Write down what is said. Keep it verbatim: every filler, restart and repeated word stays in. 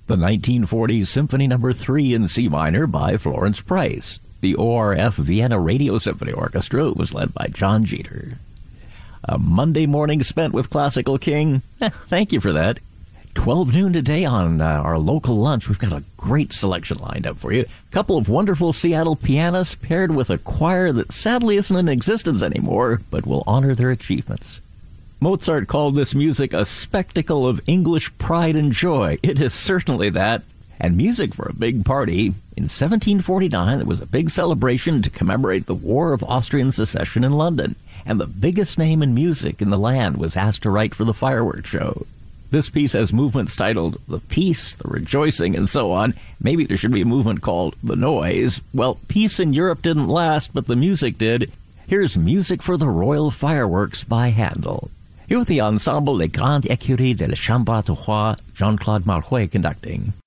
The nineteen forties Symphony Number three in C minor by Florence Price. The O R F Vienna Radio Symphony Orchestra was led by John Jeter. A Monday morning spent with Classical King. Eh, thank you for that. twelve noon today on uh, our local lunch. We've got a great selection lined up for you. A couple of wonderful Seattle pianists paired with a choir that sadly isn't in existence anymore, but will honor their achievements. Mozart called this music a spectacle of English pride and joy. It is certainly that. And music for a big party. In seventeen forty-nine, there was a big celebration to commemorate the War of Austrian Secession in London. And the biggest name in music in the land was asked to write for the fireworks show. This piece has movements titled The Peace, The Rejoicing, and so on. Maybe there should be a movement called The Noise. Well, peace in Europe didn't last, but the music did. Here's Music for the Royal Fireworks by Handel. Here with the ensemble Les Grandes Écuries de la Chambre du Roi, Jean-Claude Marouet conducting.